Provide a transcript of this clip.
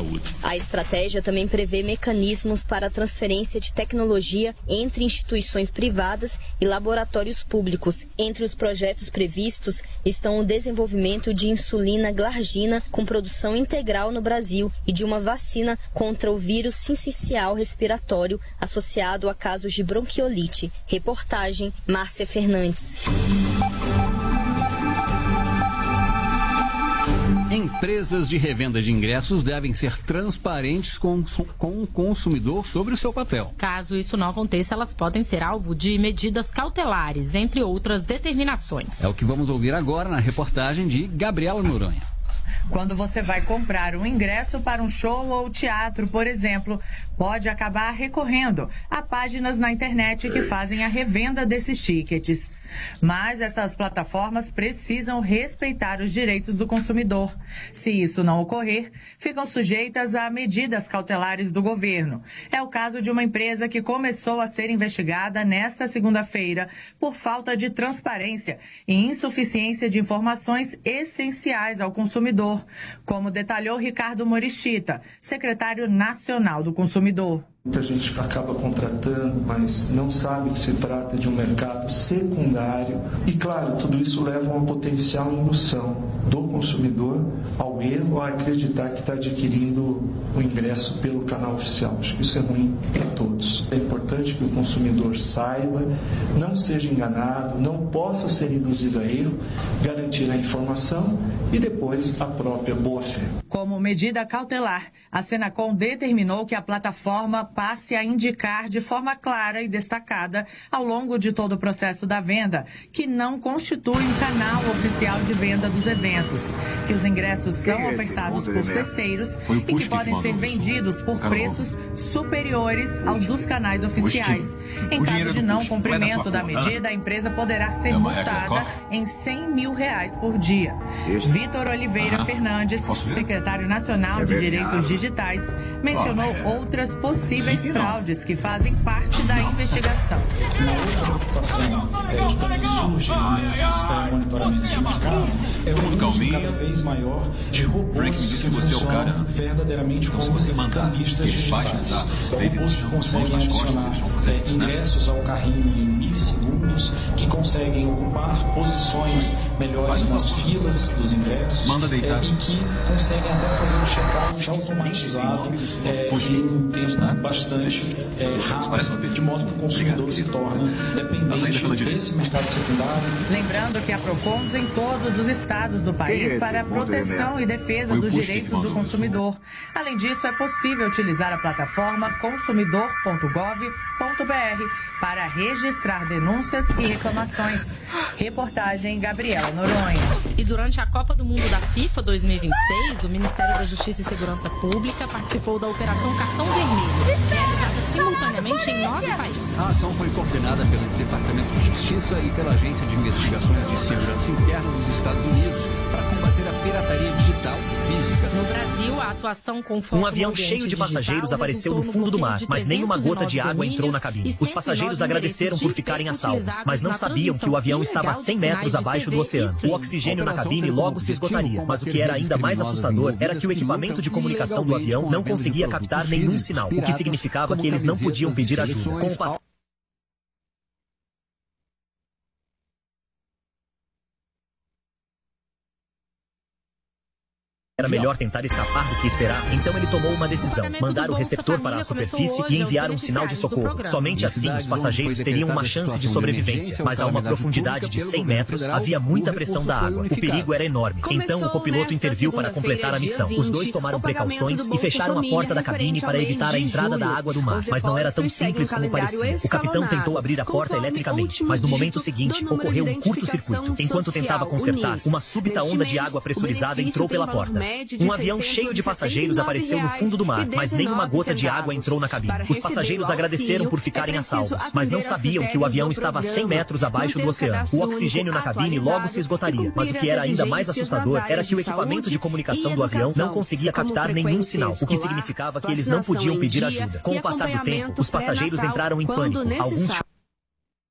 saúde. A estratégia também prevê mecanismos para a transferência de tecnologia entre instituições privadas e laboratórios públicos. Entre os projetos previstos estão o desenvolvimento de insulina glargina com produção integral no Brasil e de uma vacina contra o vírus sincicial respiratório associado a casos de bronquiolite. Reportagem Márcia Fernandes. Empresas de revenda de ingressos devem ser transparentes com o consumidor sobre o seu papel. Caso isso não aconteça, elas podem ser alvo de medidas cautelares, entre outras determinações. É o que vamos ouvir agora na reportagem de Gabriela Noronha. Quando você vai comprar um ingresso para um show ou teatro, por exemplo, pode acabar recorrendo a páginas na internet que fazem a revenda desses tickets. Mas essas plataformas precisam respeitar os direitos do consumidor. Se isso não ocorrer, ficam sujeitas a medidas cautelares do governo. É o caso de uma empresa que começou a ser investigada nesta segunda-feira por falta de transparência e insuficiência de informações essenciais ao consumidor, como detalhou Ricardo Morishita, secretário nacional do consumidor. Muita gente acaba contratando, mas não sabe que se trata de um mercado secundário. E, claro, tudo isso leva a uma potencial indução do consumidor ao erro, a acreditar que está adquirindo o ingresso pelo canal oficial. Acho que isso é ruim para todos. É importante que o consumidor saiba, não seja enganado, não possa ser induzido a erro, garantir a informação e depois a própria boa-fé. Como medida cautelar, a Senacom determinou que a plataforma passe a indicar de forma clara e destacada ao longo de todo o processo da venda que não constitui um canal oficial de venda dos eventos, que os ingressos são ofertados por terceiros e que podem ser vendidos por preços superiores aos dos canais oficiais. Em caso de não cumprimento da medida, a empresa poderá ser multada em R$100 mil por dia. Vitor Oliveira Fernandes, secretário nacional de Direitos Digitais, mencionou outras possíveis fraudes que fazem parte da investigação. Uma outra preocupação que também surge nesses monitoramentos de mercado é o uso cada vez maior de robôs que funcionam verdadeiramente como canistas digitais. Robôs que conseguem adicionar ingressos ao carrinho em milissegundos, que conseguem ocupar posições melhores nas filas dos ingressos e que conseguem até fazer um check-out automatizado em tempo bastante rápido, de modo que o consumidor se torna dependente desse mercado secundário. Lembrando que há PROCONs em todos os estados do país para a proteção e defesa dos direitos do consumidor. Além disso, é possível utilizar a plataforma consumidor.gov.br para registrar denúncias e reclamações. Reportagem Gabriela Noronha. E durante a Copa do Mundo da FIFA 2026, o Ministério da Justiça e Segurança Pública participou da Operação Cartão Vermelho, realizada simultaneamente em 9 países. A ação foi coordenada pelo Departamento de Justiça e pela Agência de Investigações de Segurança Interna dos Estados Unidos para combater a pirataria digital e física. No Brasil, a atuação conforme um avião cheio de passageiros apareceu no fundo do mar, mas nenhuma gota de água entrou na cabine. Os passageiros agradeceram por ficarem a salvos, mas não sabiam que o avião estava a 100 metros abaixo do oceano. O oxigênio na cabine logo se esgotaria, mas o que era ainda mais assustador era que o equipamento de comunicação do avião não conseguia captar nenhum sinal, o que significava que eles não podiam pedir ajuda. Com o Era melhor tentar escapar do que esperar, então ele tomou uma decisão: mandar o receptor para a superfície e enviar um sinal de socorro. Somente assim os passageiros teriam uma chance de sobrevivência, mas a uma profundidade de 100 metros havia muita pressão da água. O perigo era enorme, então o copiloto interviu para completar a missão. Os dois tomaram precauções e fecharam a porta da cabine para evitar a entrada da água do mar, mas não era tão simples como parecia. O capitão tentou abrir a porta eletricamente, mas no momento seguinte ocorreu um curto-circuito. Enquanto tentava consertar, uma súbita onda de água pressurizada entrou pela porta. Um avião cheio de passageiros apareceu no fundo do mar, mas nenhuma gota de água entrou na cabine. Os passageiros agradeceram por ficarem a salvos, mas não sabiam que o avião estava a 100 metros abaixo do oceano. O oxigênio na cabine logo se esgotaria, mas o que era ainda mais assustador era que o equipamento de comunicação do avião não conseguia captar nenhum sinal, o que significava que eles não podiam pedir ajuda. Com o passar do tempo, os passageiros entraram em pânico. Alguns